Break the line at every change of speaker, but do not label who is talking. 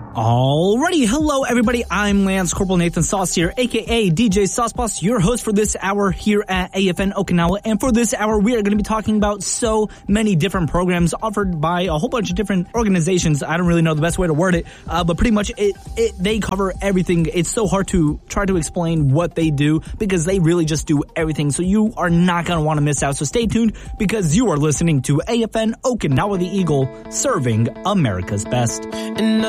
Alrighty, hello everybody, I'm Lance Corporal Nathan Sauce here, aka DJ Sauce Boss, your host for this hour here at AFN Okinawa, and for this hour we are going to be talking about so many different programs offered by a whole bunch of different organizations. I don't really know the best way to word it, but pretty much they cover everything. It's so hard to try to explain what they do because they really just do everything, so you are not going to want to miss out, so stay tuned because you are listening to AFN Okinawa the Eagle, serving America's best.